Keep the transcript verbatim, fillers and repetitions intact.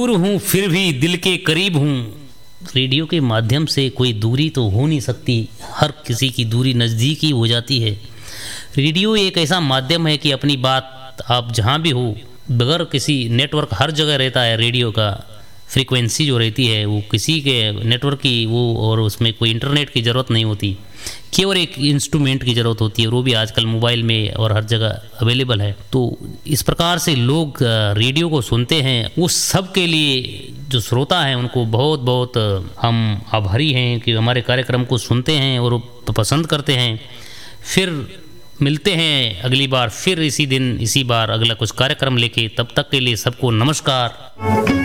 दूर हूँ फिर भी दिल के करीब हूँ। रेडियो के माध्यम से कोई दूरी तो हो नहीं सकती, हर किसी की दूरी नज़दीक ही हो जाती है। रेडियो एक ऐसा माध्यम है कि अपनी बात आप जहाँ भी हो, बगैर किसी नेटवर्क, हर जगह रहता है रेडियो का फ्रीक्वेंसी जो रहती है वो किसी के नेटवर्क की वो, और उसमें कोई इंटरनेट की ज़रूरत नहीं होती, केवल एक इंस्ट्रूमेंट की ज़रूरत होती है, और वो भी आजकल मोबाइल में और हर जगह अवेलेबल है। तो इस प्रकार से लोग रेडियो को सुनते हैं। वो सब के लिए जो श्रोता हैं उनको बहुत बहुत हम आभारी हैं कि हमारे कार्यक्रम को सुनते हैं और पसंद करते हैं। फिर मिलते हैं अगली बार, फिर इसी दिन इसी बार अगला कुछ कार्यक्रम लेके। तब तक के लिए सबको नमस्कार।